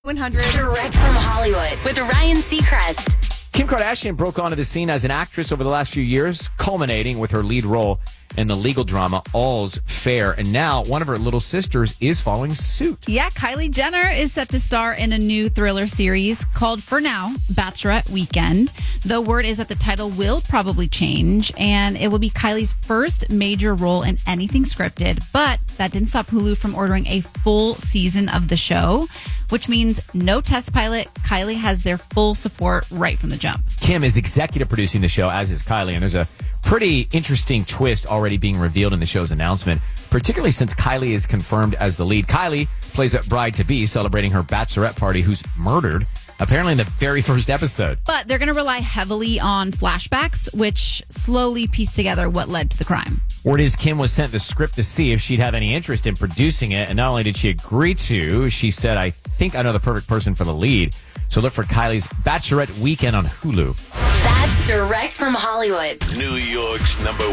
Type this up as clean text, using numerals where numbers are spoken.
100. Direct from Hollywood with Ryan Seacrest. Kim Kardashian broke onto the scene as an actress over the last few years, culminating with her lead role in the legal drama All's Fair. And now one of her little sisters is following suit. Yeah, Kylie Jenner is set to star in a new thriller series called, for now, Bachelorette Weekend. The word is that the title will probably change, and it will be Kylie's first major role in anything scripted. But that didn't stop Hulu from ordering a full season of the show, which means no test pilot. Kylie has their full support right from the jump. Kim is executive producing the show, as is Kylie, and there's a pretty interesting twist already being revealed in the show's announcement, particularly since Kylie is confirmed as the lead. Kylie plays a bride-to-be celebrating her bachelorette party who's murdered, apparently in the very first episode. But they're going to rely heavily on flashbacks, which slowly piece together what led to the crime. Word is Kim was sent the script to see if she'd have any interest in producing it, and not only did she agree to, she said, "I think I know the perfect person for the lead." So look for Kylie's Bachelorette Weekend on Hulu. That's direct from Hollywood. New York's number